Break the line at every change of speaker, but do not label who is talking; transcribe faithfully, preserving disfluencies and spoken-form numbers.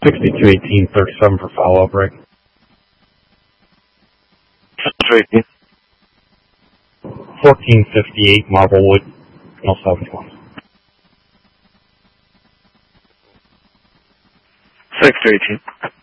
sixty-two eighteen, thirty-seven for follow-up break.
sixty-two eighteen.
fourteen fifty-eight, Marblewood, no seventy-one.
sixty-two eighteen.